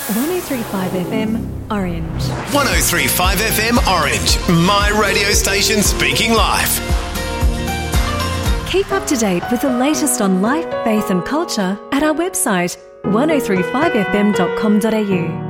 103.5 FM Orange. 103.5 FM Orange, my radio station speaking life. Keep up to date with the latest on life, faith and culture at our website 1035fm.com.au.